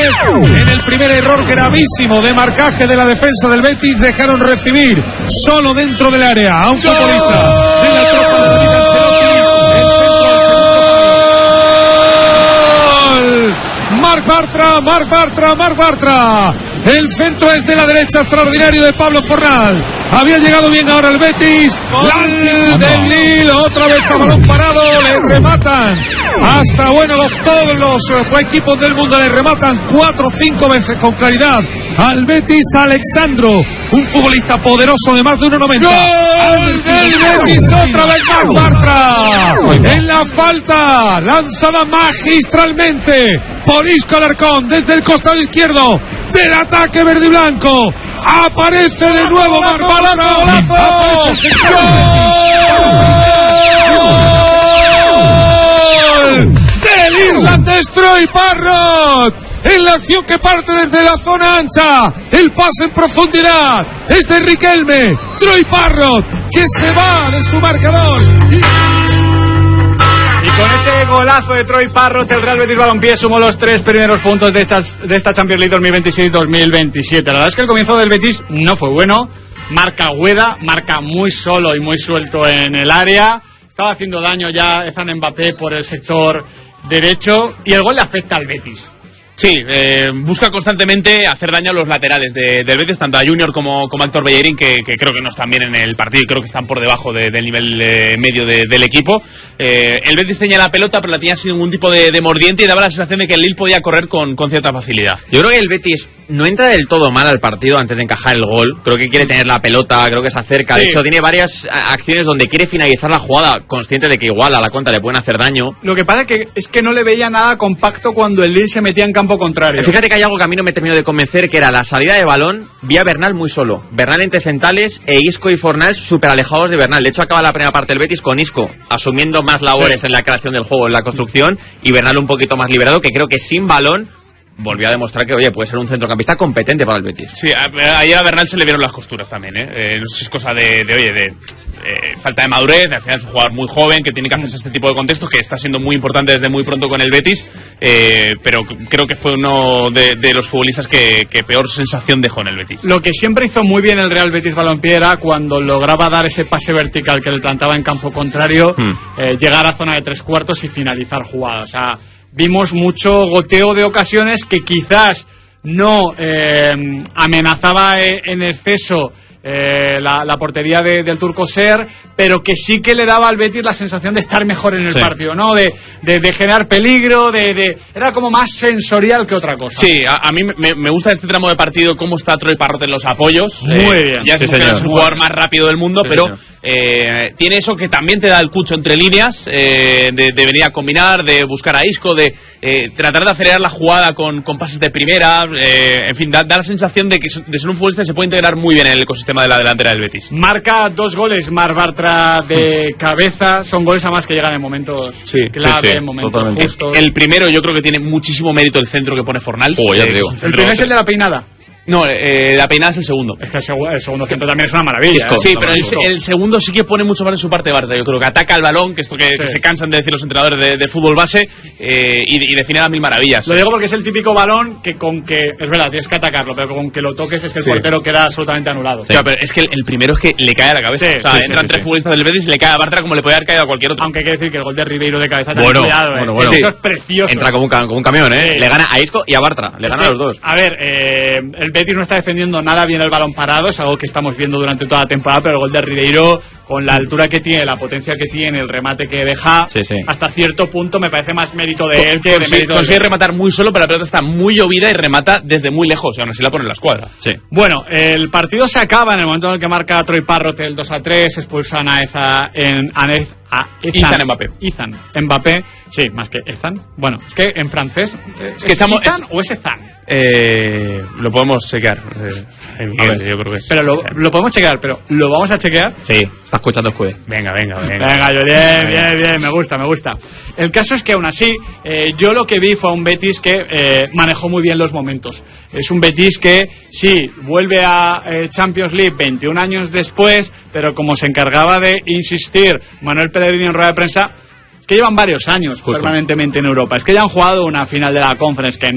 En el primer error gravísimo de marcaje de la defensa del Betis, dejaron recibir solo dentro del área a un futbolista de la tropa de David Ancelotti. Marc Bartra. El centro es de la derecha, extraordinario de Pablo Fornal. Había llegado bien ahora el Betis. Del Lille, otra vez a balón parado, le rematan. Hasta todos los equipos del mundo le rematan 4 o 5 veces con claridad al Betis. Alexandro, un futbolista poderoso de más de 1,90. ¡Gol del Betis! Otra vez Marc Bartra. En la falta, lanzada magistralmente por Isco Alarcón desde el costado izquierdo del ataque verde y blanco. Aparece de nuevo Marc Bartra. ¡Golazo! ¡Gol del irlandés Troy Parrott! En la acción que parte desde la zona ancha, el pase en profundidad es de Riquelme. Troy Parrott, que se va de su marcador. Y con ese golazo de Troy Parrott, el Real Betis Balompié sumó los 3 primeros puntos de esta Champions League 2026-2027. La verdad es que el comienzo del Betis no fue bueno. Marca Gueda, marca muy solo y muy suelto en el área. Estaba haciendo daño ya Ethan Mbappé por el sector derecho y el gol le afecta al Betis. Sí, busca constantemente hacer daño a los laterales del Betis, tanto a Junior como a Héctor Bellerín, que creo que no están bien en el partido y creo que están por debajo del nivel medio del equipo. El Betis tenía la pelota, pero la tenía sin ningún tipo de mordiente y daba la sensación de que el Lille podía correr con cierta facilidad. Yo creo que el Betis no entra del todo mal al partido antes de encajar el gol. Creo que quiere tener la pelota, creo que se acerca. Sí. De hecho, tiene varias acciones donde quiere finalizar la jugada, consciente de que igual a la contra le pueden hacer daño. Lo que pasa es que no le veía nada compacto cuando el Lille se metía en campo contrario. Fíjate que hay algo que a mí no me terminó de convencer, que era la salida de balón, vi a Bernal muy solo. Bernal entre centrales e Isco y Fornal súper alejados de Bernal. De hecho, acaba la primera parte del Betis con Isco asumiendo más labores en la creación del juego, en la construcción, y Bernal un poquito más liberado, que creo que sin balón volvió a demostrar que, oye, puede ser un centrocampista competente para el Betis. Sí, ayer a Bernal se le vieron las costuras también, no sé si es cosa de falta de madurez. Al final es un jugador muy joven que tiene que hacerse este tipo de contextos, que está siendo muy importante desde muy pronto con el Betis, pero creo que fue uno de los futbolistas que peor sensación dejó en el Betis. Lo que siempre hizo muy bien el Real Betis Balompié era cuando lograba dar ese pase vertical que le plantaba en campo contrario, llegar a zona de 3/4 y finalizar jugadas. O sea, vimos mucho goteo de ocasiones que quizás no amenazaba en exceso la portería del turco Ser, pero que sí que le daba al Betis la sensación de estar mejor en el partido, ¿no? De generar peligro, era como más sensorial que otra cosa. Sí, a mí me gusta este tramo de partido, cómo está Troy Parrott en los apoyos. Muy bien. Ya es el jugador más rápido del mundo, pero tiene eso que también te da el cucho entre líneas, de venir a combinar, de buscar a Isco, de tratar de acelerar la jugada con pases de primera, en fin, da la sensación de que de ser un futbolista se puede integrar muy bien en el ecosistema de la delantera del Betis. Marca 2 goles Marc Bartra de cabeza, son goles además que llegan en momentos clave, en momentos justos. El primero yo creo que tiene muchísimo mérito el centro que pone Fornal. Ya te digo. El primero es el de la peinada. No, la peinada es el segundo. Es que el segundo centro también es una maravilla. Sí, pero el segundo sí que pone mucho más en su parte Bartra. Yo creo que ataca el balón, que esto que se cansan de decir los entrenadores de fútbol base, y define a mil maravillas. Lo digo porque es el típico balón que con que, es verdad, tienes que atacarlo, pero con que lo toques es que el portero queda absolutamente anulado. Claro, pero es que el primero es que le cae a la cabeza. Entran 3 futbolistas del Betis y le cae a Bartra como le puede haber caído a cualquier otro. Aunque hay que decir que el gol de Ribeiro de cabeza también, cuidado, eso es precioso. Entra como un camión, Le gana a Isco y a Bartra, le gana a los dos. A ver, el Betis no está defendiendo nada bien el balón parado, es algo que estamos viendo durante toda la temporada, pero el gol de Ribeiro, con la altura que tiene, la potencia que tiene, el remate que deja, hasta cierto punto me parece más mérito de él que de mérito consigue rematar muy solo, pero la pelota está muy llovida y remata desde muy lejos, y aún así la pone en la escuadra. Bueno, el partido se acaba en el momento en el que marca Troy Parrott el 2-3, expulsan a Ethan Mbappé. Ethan Mbappé, sí, más que Ethan. Bueno, es que en francés es que estamos Ethan o es Ethan. Lo podemos chequear. Yo creo que es. Pero lo podemos chequear, pero ¿lo vamos a chequear? Sí, está escuchando Escude. Venga, bien, me gusta. El caso es que aún así, yo lo que vi fue a un Betis que manejó muy bien los momentos. Es un Betis que sí, vuelve a Champions League 21 años después, pero como se encargaba de insistir Manuel Pellegrini en rueda de prensa, es que llevan varios años permanentemente en Europa. Es que ya han jugado una final de la Conference, que